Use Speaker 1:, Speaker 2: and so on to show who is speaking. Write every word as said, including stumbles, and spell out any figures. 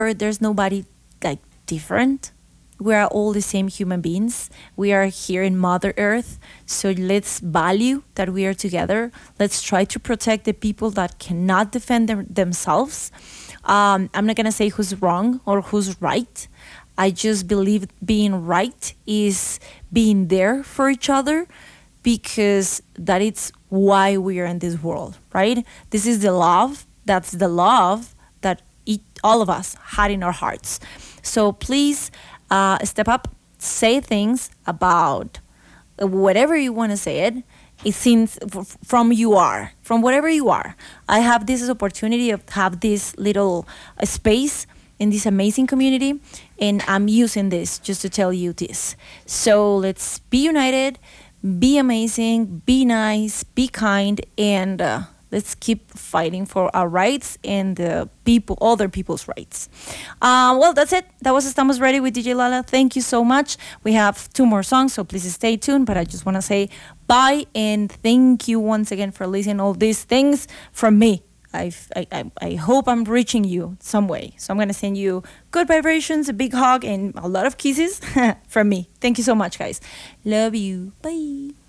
Speaker 1: there's nobody like different. We are all the same human beings. We are here in Mother Earth. So let's value that we are together. Let's try to protect the people that cannot defend them, themselves. Um, I'm not going to say who's wrong or who's right. I just believe being right is being there for each other, because that is why we are in this world, right? This is the love. That's the love that each, all of us had in our hearts. So please uh, step up, say things about whatever you want to say it. It seems f- from you are, from whatever you are. I have this opportunity of have this little uh, space in this amazing community, and I'm using this just to tell you this. So let's be united, be amazing, be nice, be kind, and uh, let's keep fighting for our rights and the people, other people's rights. Uh, well, that's it. That was Estamos Ready with D J Lala. Thank you so much. We have two more songs, so please stay tuned. But I just want to say bye and thank you once again for listening all these things from me. I've, I, I, I hope I'm reaching you some way. So I'm going to send you good vibrations, a big hug, and a lot of kisses from me. Thank you so much, guys. Love you. Bye.